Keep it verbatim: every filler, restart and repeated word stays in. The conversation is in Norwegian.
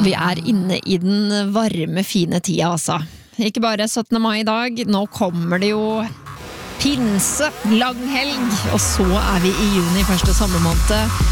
Vi er inne i den varme, fine tida, altså. Ikke bare syttende mai i dag, nå kommer det jo pinse, lang helg, og så er vi i juni, første sommermåned.